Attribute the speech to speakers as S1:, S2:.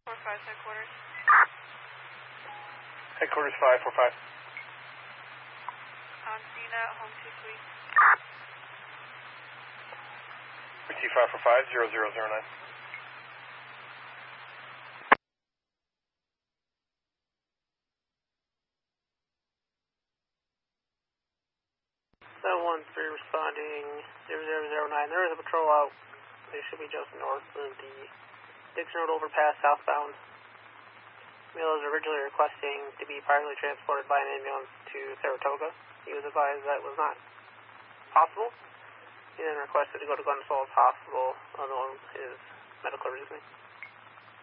S1: 545 headquarters.
S2: Headquarters 545.
S1: On scene at home 2 suite.
S2: RT 545 0009.
S3: Responding 0009. There is a patrol out. They should be just north of the Dixon Road overpass southbound. Male is originally requesting to be privately transported by an ambulance to Saratoga. He was advised that was not possible. He then requested to go to Glens Falls Hospital on his medical reasoning.